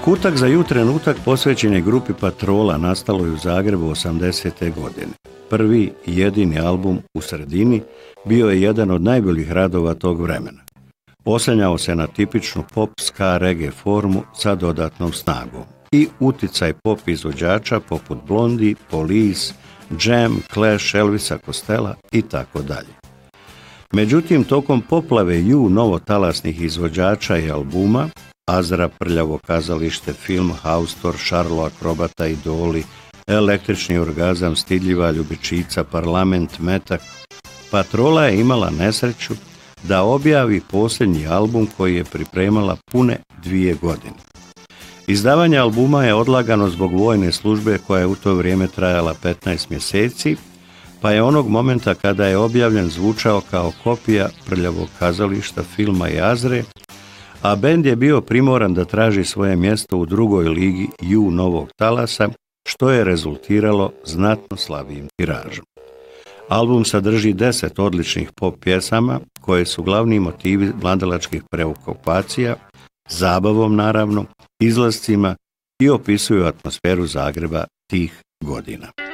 Kutak za ju trenutak posvećen je grupi Patrola, nastaloj u Zagrebu 80. godine. Prvi i jedini album U sredini bio je jedan od najboljih radova tog vremena. Oslanjao se na tipičnu pop, ska, reggae formu sa dodatnom snagom i uticaj pop izvođača poput Blondie, Police, Jam, Clash, Elvisa Costello i tako dalje. Međutim, tokom poplave novotalasnih izvođača i albuma, Azra, Prljavo kazalište, Film, Haustor, Šarlo, Akrobata, Idoli, Električni orgazam, Stidljiva ljubičica, Parlament, Metak, Patrola je imala nesreću da objavi posljednji album koji je pripremala pune 2 godine. Izdavanje albuma je odlagano zbog vojne službe koja je u to vrijeme trajala 15 mjeseci, pa je onog momenta kada je objavljen zvučao kao kopija Prljavog kazališta, Filma i Azre, a bend je bio primoran da traži svoje mjesto u drugoj ligi novog talasa, što je rezultiralo znatno slabijim tiražom. Album sadrži 10 odličnih pop pjesama koje su glavni motivi mladalačkih preokupacija, zabavom naravno, izlascima i opisuju atmosferu Zagreba tih godina.